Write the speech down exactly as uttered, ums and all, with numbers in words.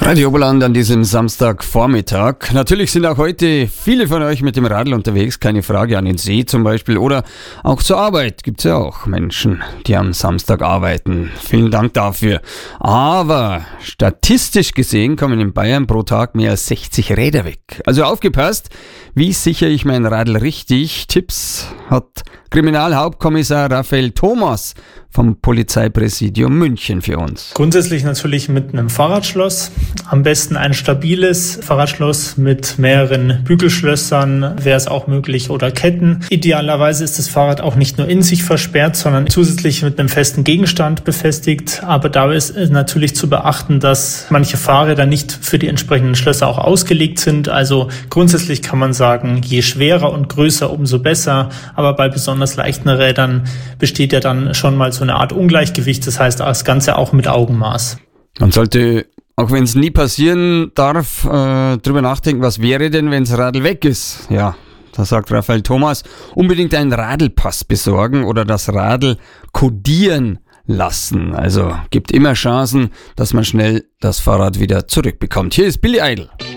Radio Oberland an diesem Samstagvormittag. Natürlich sind auch heute viele von euch mit dem Radl unterwegs, keine Frage, an den See zum Beispiel oder auch zur Arbeit. Gibt es ja auch Menschen, die am Samstag arbeiten. Vielen Dank dafür. Aber statistisch gesehen kommen in Bayern pro Tag mehr als sechzig Räder weg. Also aufgepasst, wie sichere ich mein Radl richtig? Tipps hat Kriminalhauptkommissar Raphael Thomas vom Polizeipräsidium München für uns. Grundsätzlich natürlich mit einem Fahrradschloss. Am besten ein stabiles Fahrradschloss mit mehreren Bügelschlössern, wäre es auch möglich, oder Ketten. Idealerweise ist das Fahrrad auch nicht nur in sich versperrt, sondern zusätzlich mit einem festen Gegenstand befestigt. Aber da ist natürlich zu beachten, dass manche Fahrräder nicht für die entsprechenden Schlösser auch ausgelegt sind. Also grundsätzlich kann man sagen, je schwerer und größer, umso besser. Aber bei besonders leichten Rädern besteht ja dann schon mal so eine Art Ungleichgewicht. Das heißt, das Ganze auch mit Augenmaß. Man sollte, auch wenn es nie passieren darf, äh, drüber nachdenken, was wäre denn, wenn das Radl weg ist? Ja, da sagt Raphael Thomas, unbedingt einen Radlpass besorgen oder das Radl kodieren lassen. Also gibt immer Chancen, dass man schnell das Fahrrad wieder zurückbekommt. Hier ist Billy Idol.